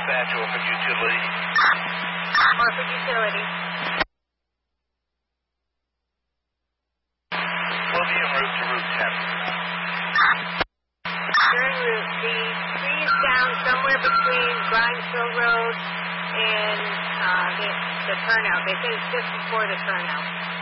dispatch, Orford Utility. Orford Utility. We'll be en route to Route 10. You're en route. The tree is down somewhere between Grimesville Road and the turnout. They said it's just before the turnout.